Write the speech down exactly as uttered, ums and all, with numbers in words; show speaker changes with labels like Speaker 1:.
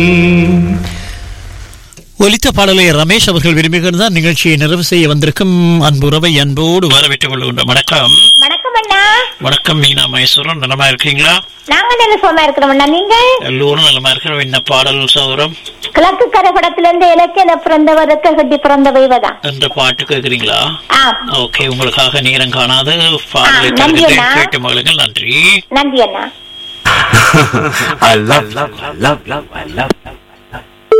Speaker 1: ஒலித்த பாடலை ரமேஷ் அவர்கள் விரும்புகிறார். நிகழ்ச்சியை நிறைவு செய்ய வந்திருக்கும் அன்புறவை அன்போடு வரவேற்றுக் கொள்கின்ற வணக்கம்.
Speaker 2: வணக்கம் அண்ணா.
Speaker 1: வணக்கம் மீனா மகேஸ்வரன், நலமா இருக்கீங்களா?
Speaker 2: நாங்க நல்ல சுகமா இருக்கிறோம் அண்ணா. நீங்க?
Speaker 1: எல்லோரும் நலமா இருக்கிறோம். என்ன பாடல் சௌரம்?
Speaker 2: கிழக்கு கரை படத்துல இருந்து இலக்கிய பிறந்தவர் கட்டி பிறந்த வைவதான்
Speaker 1: என்ற பாட்டு கேக்குறீங்களா? ஓகே, உங்களுக்காக நேரம் காணாது பாடலை கேட்டு மகளுங்கள். நன்றி.
Speaker 2: நன்றி அண்ணா.
Speaker 3: I love, love, love, love, I love.